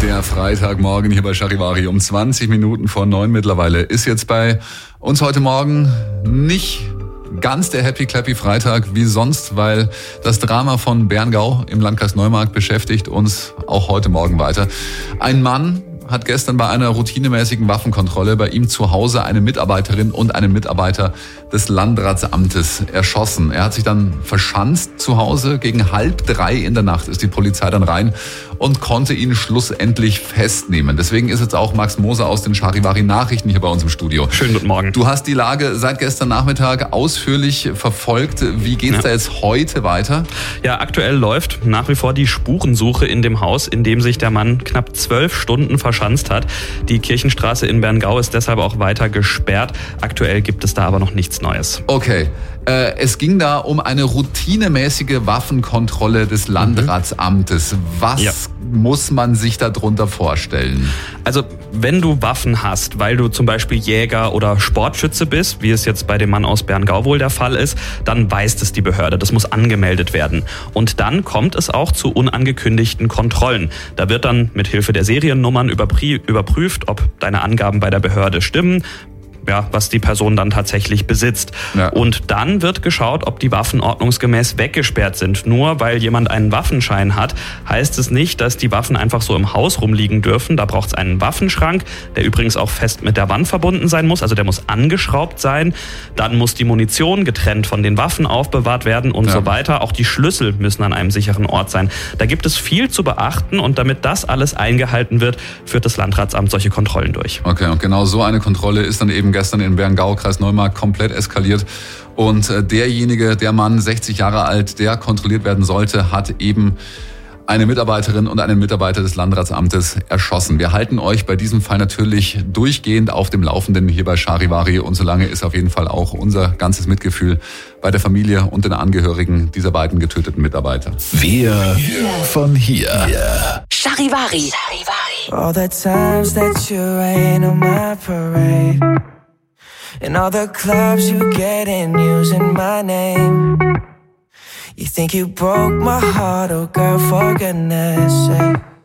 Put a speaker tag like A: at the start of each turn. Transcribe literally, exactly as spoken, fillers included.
A: Der Freitagmorgen hier bei Charivari um zwanzig Minuten vor neun mittlerweile ist jetzt bei uns heute Morgen nicht ganz der Happy Clappy Freitag wie sonst, weil das Drama von Berngau im Landkreis Neumarkt beschäftigt uns auch heute Morgen weiter. Ein Mann hat gestern bei einer routinemäßigen Waffenkontrolle bei ihm zu Hause eine Mitarbeiterin und einen Mitarbeiter des Landratsamtes erschossen. Er hat sich dann verschanzt zu Hause. Gegen halb drei in der Nacht ist die Polizei dann rein und konnte ihn schlussendlich festnehmen. Deswegen ist jetzt auch Max Moser aus den Charivari Nachrichten hier bei uns im Studio.
B: Schönen guten Morgen.
A: Du hast die Lage seit gestern Nachmittag ausführlich verfolgt. Wie geht's ja. da jetzt heute weiter?
B: Ja, aktuell läuft nach wie vor die Spurensuche in dem Haus, in dem sich der Mann knapp zwölf Stunden verschanzt hat. Die Kirchenstraße in Berngau ist deshalb auch weiter gesperrt. Aktuell gibt es da aber noch nichts Neues.
A: Okay. Äh, es ging da um eine routinemäßige Waffenkontrolle des Landratsamtes. Was ja. muss man sich darunter vorstellen?
B: Also, wenn du Waffen hast, weil du zum Beispiel Jäger oder Sportschütze bist, wie es jetzt bei dem Mann aus Berngau wohl der Fall ist, dann weist es die Behörde. Das muss angemeldet werden. Und dann kommt es auch zu unangekündigten Kontrollen. Da wird dann mit Hilfe der Seriennummern überprüft, ob deine Angaben bei der Behörde stimmen. Ja, was die Person dann tatsächlich besitzt. Ja. Und dann wird geschaut, ob die Waffen ordnungsgemäß weggesperrt sind. Nur weil jemand einen Waffenschein hat, heißt es nicht, dass die Waffen einfach so im Haus rumliegen dürfen. Da braucht es einen Waffenschrank, der übrigens auch fest mit der Wand verbunden sein muss. Also der muss angeschraubt sein. Dann muss die Munition getrennt von den Waffen aufbewahrt werden und ja. so weiter. Auch die Schlüssel müssen an einem sicheren Ort sein. Da gibt es viel zu beachten und damit das alles eingehalten wird, führt das Landratsamt solche Kontrollen durch.
A: Okay, und genau so eine Kontrolle ist dann eben gestern in Berngau, Kreis Neumarkt, komplett eskaliert. Und derjenige, der Mann, sechzig Jahre alt, der kontrolliert werden sollte, hat eben eine Mitarbeiterin und einen Mitarbeiter des Landratsamtes erschossen. Wir halten euch bei diesem Fall natürlich durchgehend auf dem Laufenden hier bei Charivari. Und solange ist auf jeden Fall auch unser ganzes Mitgefühl bei der Familie und den Angehörigen dieser beiden getöteten Mitarbeiter.
C: Wir yeah. von hier. Yeah.
D: Charivari.
E: All the times that you rain on my parade. And all the clubs you get in using my name. You think you broke my heart, oh girl, for goodness sake.